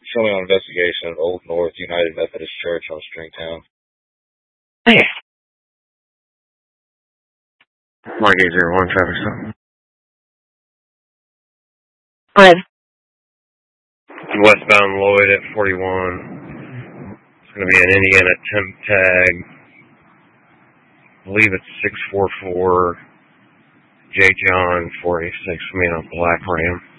Showing on investigation of Old North United Methodist Church on Stringtown. Okay. Mike 801 traffic stop. 5. Westbound Lloyd at 41. It's going to be an Indiana temp tag. I believe it's 644 J. John 486 for me on Black Ram.